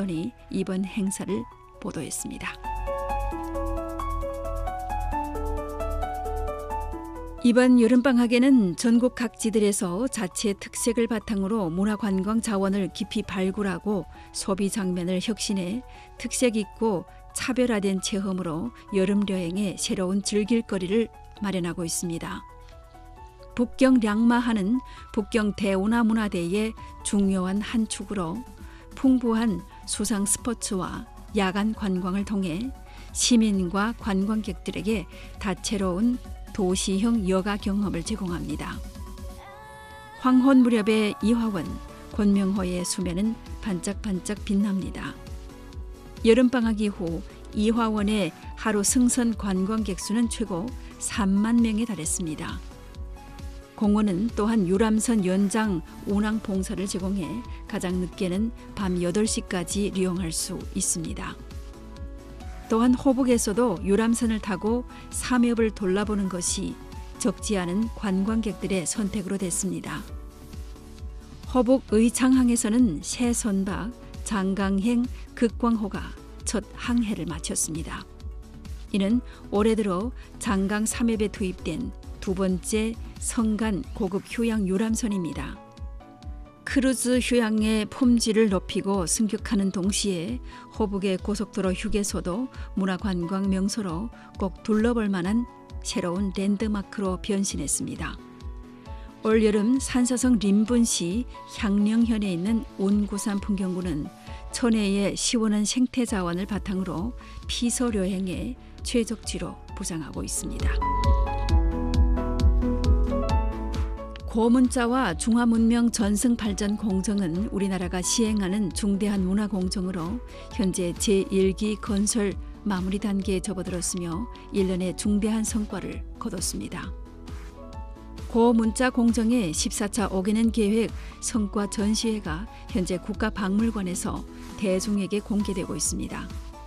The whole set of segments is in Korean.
신문이 이번 행사를 보도했습니다. 이번 여름방학에는 전국 각지들에서 자치의 특색을 바탕으로 문화관광 자원을 깊이 발굴하고 소비 장면을 혁신해 특색 있고 차별화된 체험으로 여름 여행에 새로운 즐길거리를 마련하고 있습니다. 북경 량마하는 북경 대운하 문화대의 중요한 한 축으로 풍부한 수상 스포츠와 야간 관광을 통해 시민과 관광객들에게 다채로운 도시형 여가 경험을 제공합니다. 황혼 무렵의 이화원, 권명호의 수면은 반짝반짝 빛납니다. 여름방학 이후 이화원의 하루 승선 관광객 수는 최고 3만 명에 달했습니다. 공원은 또한 유람선 연장 운항 봉사를 제공해 가장 늦게는 밤 8시까지 이용할 수 있습니다. 또한 호북에서도 유람선을 타고 삼엽을 돌아보는 것이 적지 않은 관광객들의 선택으로 됐습니다. 호북 의창항에서는 새 선박 장강행 극광호가 첫 항해를 마쳤습니다. 이는 올해 들어 장강 삼엽에 투입된 두 번째 성간 고급 휴양 유람선입니다. 크루즈 휴양의 품질을 높이고 승격하는 동시에 호북의 고속도로 휴게소도 문화관광 명소로 꼭 둘러볼 만한 새로운 랜드마크로 변신했습니다. 올여름 산사성 림분시 향령현에 있는 운구산 풍경구는 천혜의 시원한 생태 자원을 바탕으로 피서 여행의 최적지로 부상하고 있습니다. 고문자와 중화문명 전승발전 공정은 우리나라가 시행하는 중대한 문화공정으로 현재 제1기 건설 마무리 단계에 접어들었으며 1년의 중대한 성과를 거뒀습니다. 고문자 공정의 14차 5개년 계획 성과 전시회가 현재 국가박물관에서 대중에게 공개되고 있습니다.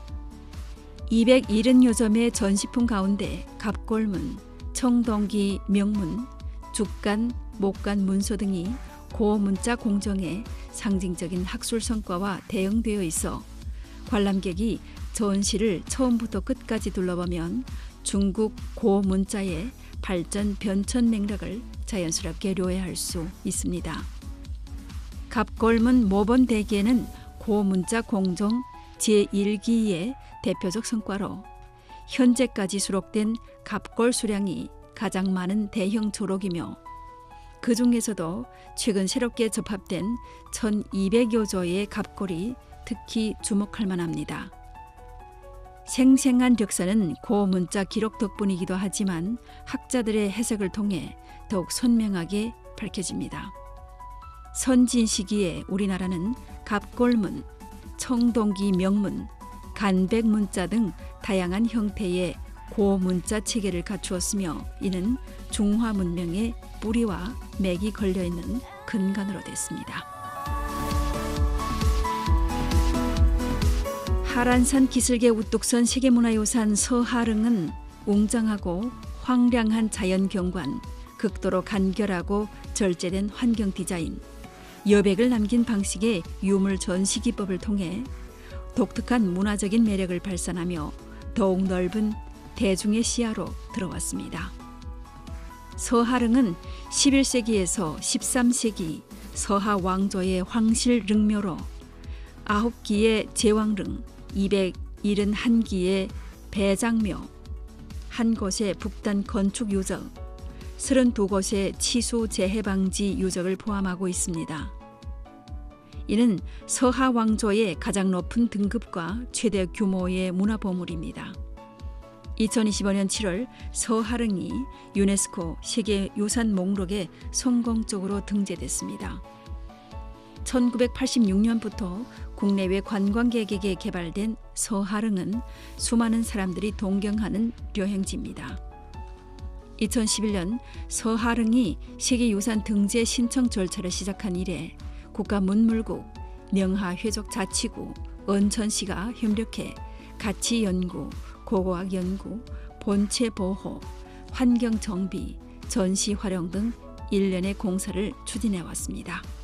270여 점의 전시품 가운데 갑골문, 청동기 명문, 죽간, 목간 문서 등이 고문자 공정의 상징적인 학술 성과와 대응되어 있어 관람객이 전시를 처음부터 끝까지 둘러보면 중국 고문자의 발전 변천 맥락을 자연스럽게 료해할 수 있습니다. 갑골문 모본 대기에는 고문자 공정 제1기의 대표적 성과로 현재까지 수록된 갑골 수량이 가장 많은 대형 조록이며 그 중에서도 최근 새롭게 접합된 1200여 조의 갑골이 특히 주목할 만합니다. 생생한 역사는 고문자 기록 덕분이기도 하지만 학자들의 해석을 통해 더욱 선명하게 밝혀집니다. 선진 시기에 우리나라는 갑골문, 청동기 명문, 간백문자 등 다양한 형태의 고문자 체계를 갖추었으며 이는 중화 문명의 뿌리와 맥이 걸려있는 근간으로 됐습니다. 하란산 기슭의 우뚝선 세계문화유산 서하릉은 웅장하고 황량한 자연경관, 극도로 간결하고 절제된 환경 디자인, 여백을 남긴 방식의 유물 전시 기법을 통해 독특한 문화적인 매력을 발산하며 더욱 넓은 대중의 시야로 들어왔습니다. 서하릉은 11세기에서 13세기 서하 왕조의 황실 릉묘로 9기의 제왕릉, 271기의 배장묘, 한 곳의 북단 건축 유적, 32곳의 치수 재해 방지 유적을 포함하고 있습니다. 이는 서하 왕조의 가장 높은 등급과 최대 규모의 문화보물입니다. 2025년 7월 서하릉이 유네스코 세계유산 목록에 성공적으로 등재됐습니다. 1986년부터 국내외 관광객에게 개발된 서하릉은 수많은 사람들이 동경하는 여행지입니다. 2011년 서하릉이 세계유산 등재 신청 절차를 시작한 이래 국가문물국, 명하회족자치구, 언천시가 협력해 가치연구, 고고학연구, 본체보호, 환경정비, 전시활용 등 일련의 공사를 추진해왔습니다.